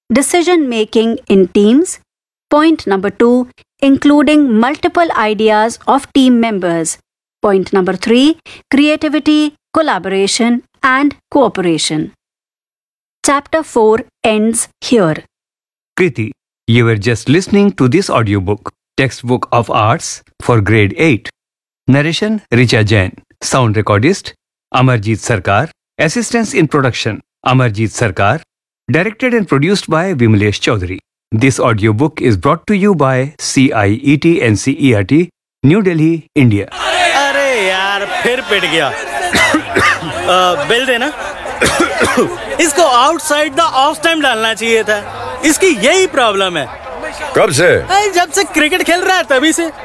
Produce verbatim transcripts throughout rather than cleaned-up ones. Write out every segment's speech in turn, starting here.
decision making in teams. Point number two, including multiple ideas of team members. Point number three, creativity, collaboration, and cooperation. Chapter four ends here. Kriti, you were just listening to this audiobook, Textbook of Arts for Grade eight. Narration Richa Jain. Sound recordist Amarjeet Sarkar. Assistance in production Amarjeet Sarkar. Directed and produced by Vimlesh Chaudhary. This audiobook is brought to you by C I E T N C E R T, New Delhi, India. अरे यार फिर पिट गया। आ, bill देना। इसको outside the of time डालना चाहिए था। इसकी यही प्रॉब्लम है। कब से? जब से क्रिकेट खेल रहा है तभी से।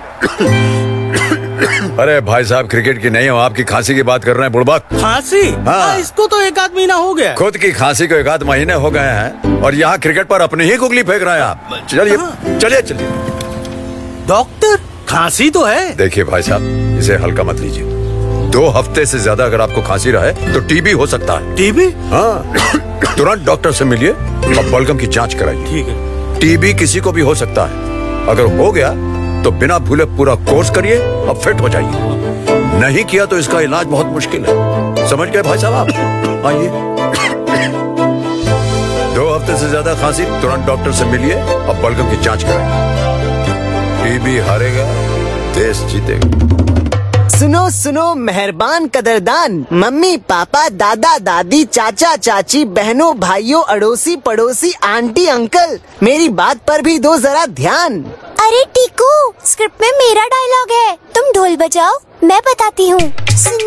अरे भाई साहब, क्रिकेट की नहीं हो, आपकी खांसी की बात कर रहे हैं बुड़बक। खांसी? हाँ। इसको तो एक आध महीना हो गया। खुद की खांसी को एक आध महीने हो गए हैं और यहाँ क्रिकेट पर अपनी ही गुगली फेंक रहे हैं आप। चलिए चलिए चलिए। डॉक्टर, खांसी तो है। देखिए भाई साहब, इसे हल्का मत लीजिए। दो हफ्ते से ज्यादा अगर आपको खांसी रहे तो टीबी हो सकता है। टीबी? हाँ, तुरंत डॉक्टर से मिलिए और बलगम की जांच कराइए। ठीक है। टीबी किसी को भी हो सकता है। अगर हो गया तो बिना भूले पूरा कोर्स करिए और फिट हो जाइए। नहीं किया तो इसका इलाज बहुत मुश्किल है। समझ गए भाई साहब आप? आइए। दो हफ्ते से ज्यादा खांसी, तुरंत डॉक्टर से मिलिए और बलगम की जांच कराइए। टीबी हारेगा, देश जीतेगा। सुनो सुनो मेहरबान कदरदान, मम्मी पापा दादा दादी चाचा चाची बहनों भाइयों अड़ोसी पड़ोसी आंटी अंकल, मेरी बात पर भी दो जरा ध्यान। अरे टीकू, स्क्रिप्ट में मेरा डायलॉग है, तुम ढोल बजाओ, मैं बताती हूँ।